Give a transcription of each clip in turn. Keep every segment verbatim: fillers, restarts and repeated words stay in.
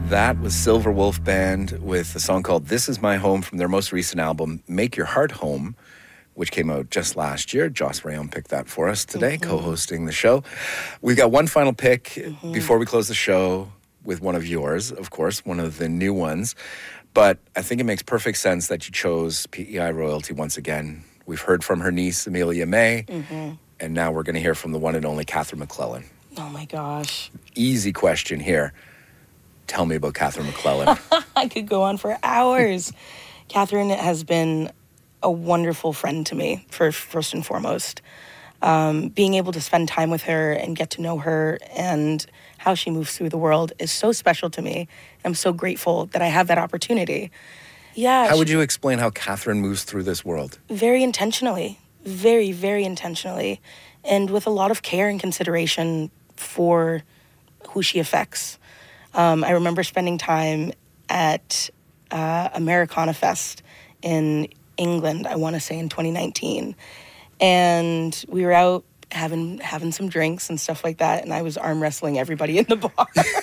That was Silver Wolf Band with a song called This Is My Home from their most recent album, Make Your Heart Home, which came out just last year. Joss Rayon picked that for us today, mm-hmm. co-hosting the show. We've got one final pick mm-hmm. before we close the show with one of yours, of course, one of the new ones. But I think it makes perfect sense that you chose P E I royalty once again. We've heard from her niece, Amelia May, mm-hmm. and now we're going to hear from the one and only Catherine McClellan. Oh, my gosh. Easy question here. Tell me about Catherine McClellan. I could go on for hours. Catherine has been a wonderful friend to me, for first and foremost. Um, being able to spend time with her and get to know her and how she moves through the world is so special to me. I'm so grateful that I have that opportunity. Yeah. How would you explain how Catherine moves through this world? Very intentionally. Very, very intentionally. And with a lot of care and consideration for who she affects. Um, I remember spending time at uh, Americana Fest in England, I want to say in twenty nineteen. And we were out having having some drinks and stuff like that, and I was arm wrestling everybody in the bar.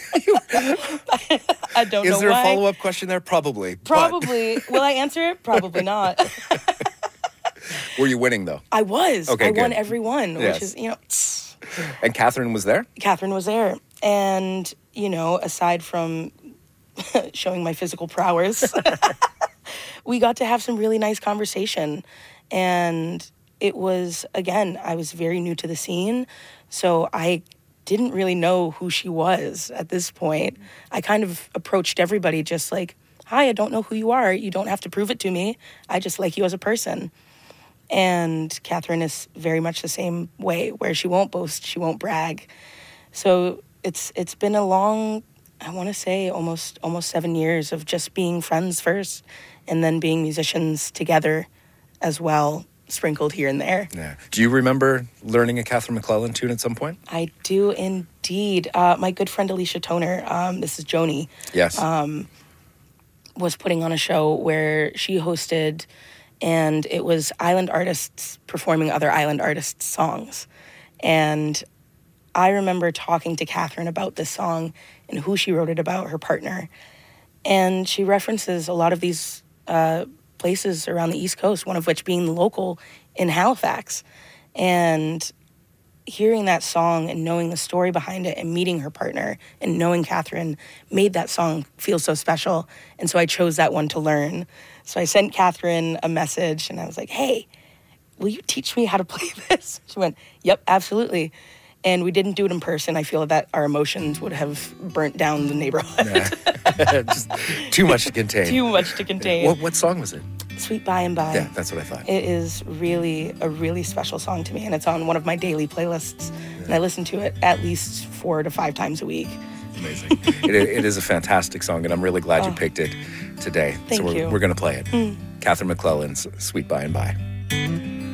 I don't Is know there why. a follow-up question there? Probably. Probably. Will I answer it? Probably not. Were you winning, though? I was. Okay, I good. won every one, Yes. which is, you know... And Catherine was there? Catherine was there. And, you know, aside from showing my physical prowess, we got to have some really nice conversation. And it was, again, I was very new to the scene, so I didn't really know who she was at this point. I kind of approached everybody just like, hi, I don't know who you are. You don't have to prove it to me. I just like you as a person. And Catherine is very much the same way, where she won't boast, she won't brag. So it's it's been a long, I want to say almost almost seven years of just being friends first, and then being musicians together as well, sprinkled here and there. Yeah. Do you remember learning a Catherine McClellan tune at some point? I do indeed. Uh, my good friend Alicia Toner, um, this is Joni. Yes. Um, was putting on a show where she hosted, and it was island artists performing other island artists' songs. And I remember talking to Catherine about this song and who she wrote it about, her partner. And she references a lot of these uh, places around the East Coast, one of which being local in Halifax. And hearing that song and knowing the story behind it and meeting her partner and knowing Catherine made that song feel so special. And so I chose that one to learn. So I sent Catherine a message and I was like, hey, will you teach me how to play this? She went, yep, absolutely. And we didn't do it in person. I feel that our emotions would have burnt down the neighborhood. Nah. Just too much to contain. Too much to contain. What, what song was it? Sweet By and By. Yeah, that's what I thought. It is really a really special song to me, and it's on one of my daily playlists. Yeah. And I listen to it at least four to five times a week. Amazing. it, it is a fantastic song, and I'm really glad oh. you picked it today. Thank so we're, you. we're going to play it. Mm. Catherine McClellan's Sweet By and By.